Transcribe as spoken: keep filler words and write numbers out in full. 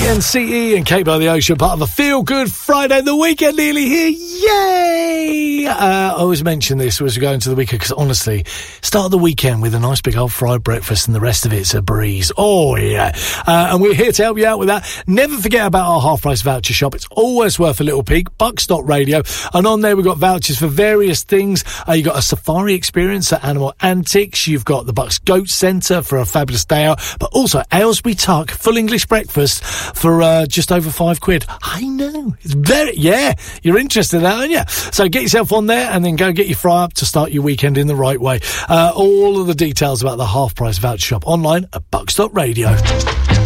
N C E and Cape by the Ocean, part of a feel-good Friday. The weekend nearly here. Yay! Uh, I always mention this as we go into the weekend because, honestly, start the weekend with a nice big old fried breakfast and the rest of it's a breeze. Oh, yeah. Uh, and we're here to help you out with that. Never forget about our half-price voucher shop. It's always worth a little peek. Bucks dot radio. And on there, we've got vouchers for various things. Uh, you've got a safari experience at Animal Antics. You've got the Bucks Goat Centre for a fabulous day out. But also, Aylesbury Tuck, full English breakfast for uh, just over five quid. I know. It's very, yeah, you're interested in that, aren't you? So get yourself on there and then go get your fry up to start your weekend in the right way. Uh, all of the details about the half-price voucher shop online at bucks dot radio.